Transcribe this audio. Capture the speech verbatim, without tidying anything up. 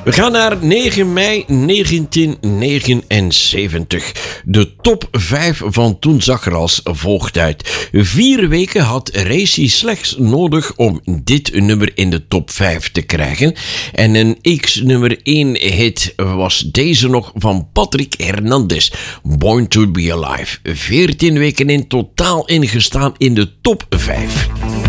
We gaan naar negen mei negentien negenenzeventig. De top vijf van toen zag er als volgt uit. Vier weken had Racy slechts nodig om dit nummer in de top vijf te krijgen. En een X nummer één hit was deze nog van Patrick Hernandez. Born to be Alive. veertien weken in totaal ingestaan in de top vijf.